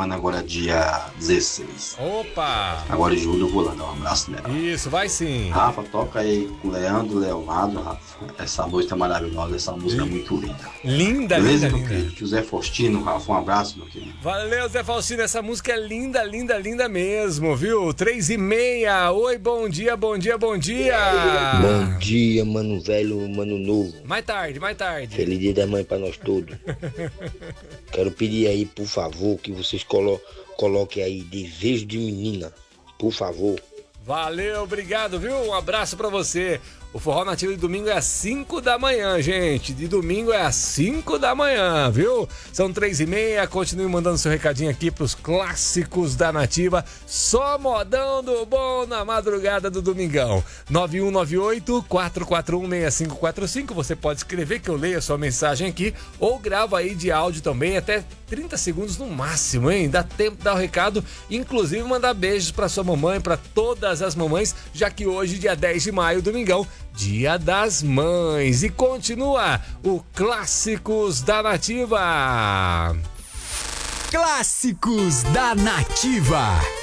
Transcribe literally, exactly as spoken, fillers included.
semana, agora dia dezesseis. Opa! Agora de julho eu vou lá dar um abraço nela. Isso, vai sim. Rafa, toca aí com o Leandro Leonardo, Rafa. Essa música é maravilhosa, essa música é muito linda. Linda, Beleza, linda, meu linda. querido? José Faustino, Rafa, um abraço, meu querido. Valeu, Zé Faustino, essa música é linda, linda, linda mesmo, viu? Três e meia, oi, bom dia, bom dia, bom dia! Bom dia, mano velho, mano novo. Mais tarde, mais tarde. Feliz dia da mãe pra nós todos. Quero pedir aí, por favor, que vocês colo coloquem aí Desejo de Menina, por favor. Valeu, obrigado, viu? Um abraço pra você. O Forró Nativo de domingo é às cinco da manhã, gente. De domingo é às cinco da manhã, viu? São três e meia. Continue mandando seu recadinho aqui pros clássicos da Nativa. Só modão do bom na madrugada do domingão. nove um nove oito, quatro quatro um, seis cinco quatro cinco. Você pode escrever que eu leio a sua mensagem aqui. Ou grava aí de áudio também, até trinta segundos no máximo, hein? Dá tempo de dar o recado. Inclusive mandar beijos pra sua mamãe, pra todas as mamães. Já que hoje, dia dez de maio, domingão, Dia das Mães. E continua o Clássicos da Nativa. Clássicos da Nativa.